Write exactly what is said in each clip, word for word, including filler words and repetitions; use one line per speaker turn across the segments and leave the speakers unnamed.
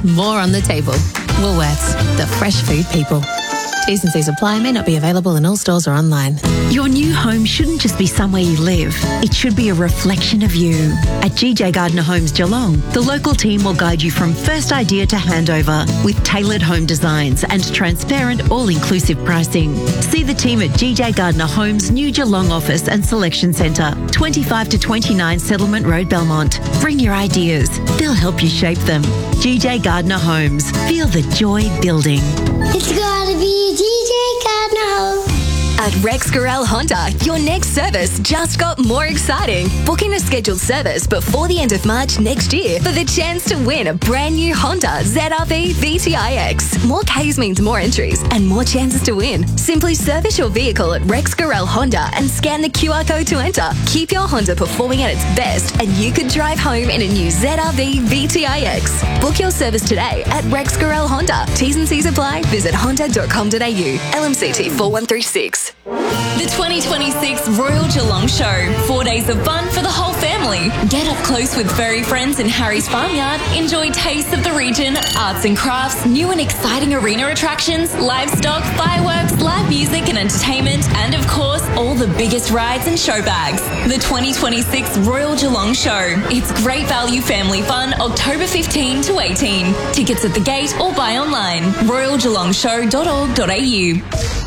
More on the table. Woolworths, the fresh food people. T's and C's apply, may not be available in all stores or online.
Your new home shouldn't just be somewhere you live. It should be a reflection of you. At G J Gardner Homes Geelong, the local team will guide you from first idea to handover with tailored home designs and transparent, all-inclusive pricing. See the team at G J Gardner Homes' new Geelong office and selection centre, twenty-five to twenty-nine Settlement Road, Belmont. Bring your ideas. They'll help you shape them. G J Gardner Homes. Feel the joy building.
It's gotta be G J Gardner Homes.
At Rex Gorel Honda, your next service just got more exciting. Book in a scheduled service before the end of March next year for the chance to win a brand new Honda Z R V V T I X. More Ks means more entries and more chances to win. Simply service your vehicle at Rex Gorel Honda and scan the Q R code to enter. Keep your Honda performing at its best and you could drive home in a new Z R V V T I X. Book your service today at Rex Gorel Honda. T's and C's apply. Visit honda dot com dot a u. L M C T four one three six.
The twenty twenty-six Royal Geelong Show. Four days of fun for the whole family. Get up close with furry friends in Harry's Farmyard. Enjoy tastes of the region, arts and crafts, new and exciting arena attractions, livestock, fireworks, live music and entertainment, and of course, all the biggest rides and show bags. The twenty twenty-six Royal Geelong Show. It's great value family fun, October fifteenth to eighteenth. Tickets at the gate or buy online. royal geelong show dot org dot a u.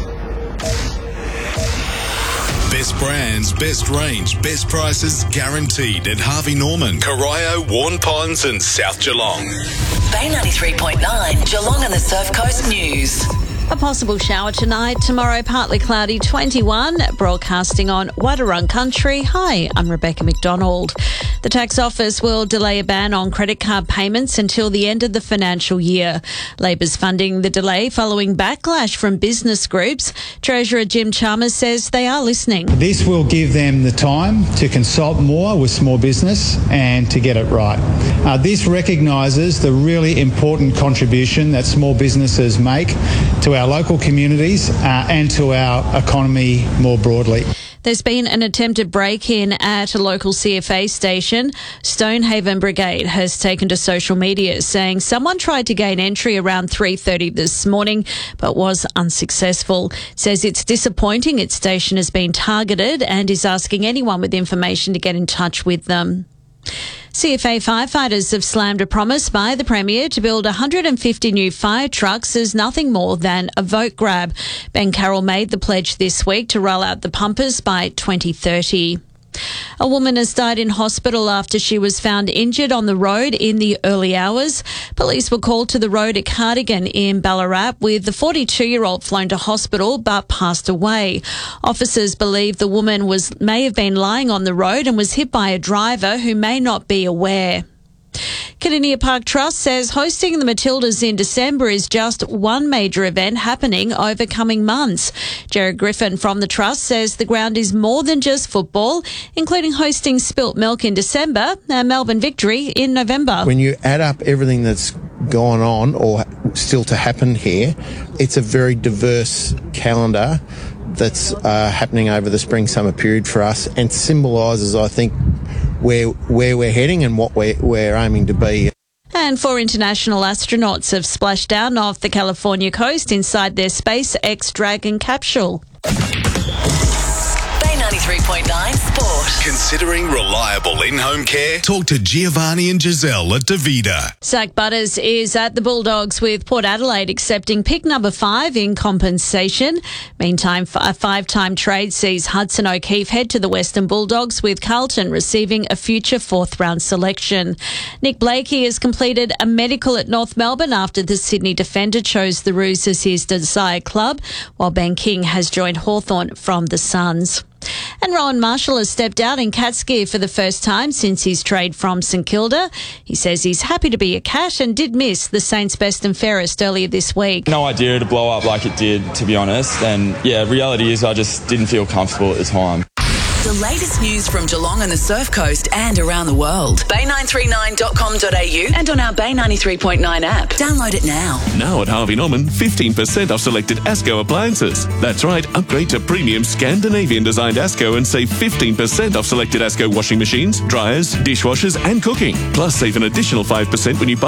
Best brands, best range, best prices guaranteed at Harvey Norman, Corio, Warn Ponds and South Geelong.
Bay ninety-three point nine, Geelong and the Surf Coast News.
A possible shower tonight, tomorrow partly cloudy, twenty-one, broadcasting on Wadawurrung Country. Hi, I'm Rebecca McDonald. The tax office will delay a ban on credit card payments until the end of the financial year. Labor's funding the delay following backlash from business groups. Treasurer Jim Chalmers says they are listening.
This will give them the time to consult more with small business and to get it right. Uh, this recognises the really important contribution that small businesses make to our local communities uh, and to our economy more broadly.
There's been an attempted break-in at a local C F A station. Stonehaven Brigade has taken to social media saying someone tried to gain entry around three thirty this morning but was unsuccessful. Says it's disappointing its station has been targeted and is asking anyone with information to get in touch with them. C F A firefighters have slammed a promise by the Premier to build one hundred fifty new fire trucks as nothing more than a vote grab. Ben Carroll made the pledge this week to roll out the pumpers by twenty thirty. A woman has died in hospital after she was found injured on the road in the early hours. Police were called to the road at Cardigan in Ballarat with the forty-two-year-old flown to hospital but passed away. Officers believe the woman was may have been lying on the road and was hit by a driver who may not be aware. Cardinia Park Trust says hosting the Matildas in December is just one major event happening over coming months. Jared Griffin from the Trust says the ground is more than just football, including hosting Spilt Milk in December and Melbourne Victory in November.
When you add up everything that's gone on or still to happen here, it's a very diverse calendar that's uh, happening over the spring-summer period for us and symbolises, I think, where where we're heading and what we're, we're aiming to be.
And four international astronauts have splashed down off the California coast inside their SpaceX Dragon capsule.
Bay ninety-three point nine Sport.
Considering reliable in-home care? Talk to Giovanni and Giselle at Davida.
Zach Butters is at the Bulldogs with Port Adelaide accepting pick number five in compensation. Meantime, a five-time trade sees Hudson O'Keefe head to the Western Bulldogs with Carlton receiving a future fourth-round selection. Nick Blakey has completed a medical at North Melbourne after the Sydney defender chose the Roos as his desired club, while Ben King has joined Hawthorn from the Suns. And Rowan Marshall has stepped out in Cats gear for the first time since his trade from St Kilda. He says he's happy to be a Cat and did miss the Saints' best and fairest earlier this week.
No idea to blow up like it did, to be honest. And yeah, reality is I just didn't feel comfortable at the time.
The latest news from Geelong and the Surf Coast and around the world. bay nine three nine dot com dot a u and on our Bay ninety-three point nine app. Download it now.
Now at Harvey Norman, fifteen percent off selected ASCO appliances. That's right, upgrade to premium Scandinavian designed ASCO and save fifteen percent off selected ASCO washing machines, dryers, dishwashers and cooking. Plus save an additional five percent when you buy